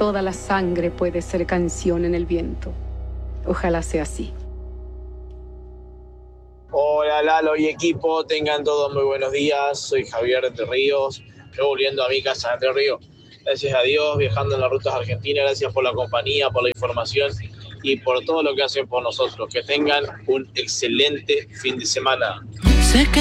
toda la sangre puede ser canción en el viento. Ojalá sea así. Hola Lalo y equipo, tengan todos muy buenos días. Soy Javier de Entre Ríos, yo volviendo a mi casa de Entre Ríos. Gracias a Dios, viajando en las rutas argentinas, gracias por la compañía, por la información y por todo lo que hacen por nosotros. Que tengan un excelente fin de semana. Sé que